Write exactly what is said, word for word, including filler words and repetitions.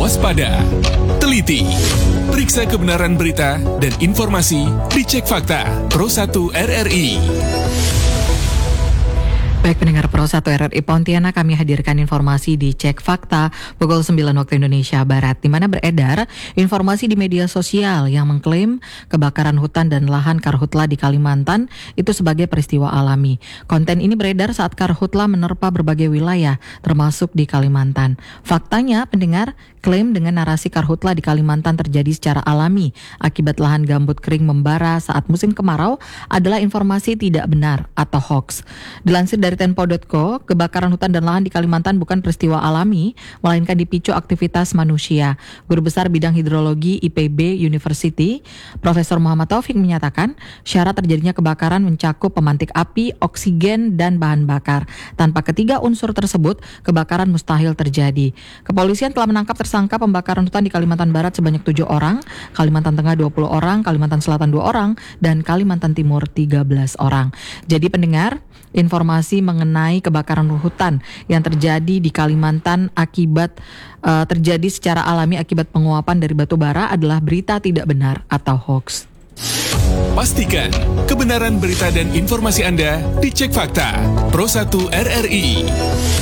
waspada, teliti, periksa kebenaran berita dan informasi di Cek Fakta Pro satu R R I. Baik pendengar Pro satu R R I Pontianak, kami hadirkan informasi di Cek Fakta pukul sembilan waktu Indonesia Barat, di mana beredar informasi di media sosial yang mengklaim kebakaran hutan dan lahan karhutla di Kalimantan itu sebagai peristiwa alami. Konten ini beredar saat karhutla menerpa berbagai wilayah, termasuk di Kalimantan. Faktanya, pendengar, klaim dengan narasi karhutla di Kalimantan terjadi secara alami akibat lahan gambut kering membara saat musim kemarau adalah informasi tidak benar atau hoax. Dilansir dari Tempo titik co, kebakaran hutan dan lahan di Kalimantan bukan peristiwa alami, melainkan dipicu aktivitas manusia. Guru Besar Bidang Hidrologi I P B University, Profesor Muhammad Taufik menyatakan, syarat terjadinya kebakaran mencakup pemantik api, oksigen, dan bahan bakar. Tanpa ketiga unsur tersebut, kebakaran mustahil terjadi. Kepolisian telah menangkap tersangka pembakaran hutan di Kalimantan Barat sebanyak tujuh orang, Kalimantan Tengah dua puluh orang, Kalimantan Selatan dua orang, dan Kalimantan Timur tiga belas orang. Jadi pendengar, informasi mengenai kebakaran hutan yang terjadi di Kalimantan akibat uh, terjadi secara alami akibat penguapan dari batu bara adalah berita tidak benar atau hoax. Pastikan kebenaran berita dan informasi Anda di Cek Fakta Pro satu R R I.